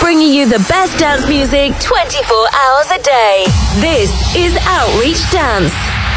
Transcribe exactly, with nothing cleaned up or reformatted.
bringing you the best dance music twenty-four hours a day. This is Outreach Dance.